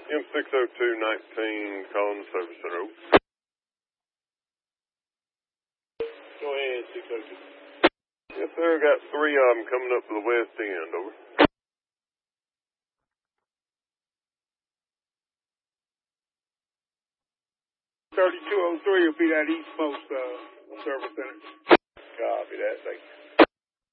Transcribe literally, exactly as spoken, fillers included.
M six oh two nineteen, calling the service center. Go ahead, six oh two. Yes, sir. Got three of them coming up to the west end. Over. thirty-two oh three will be that East Post uh, service center. Copy that. Thank you.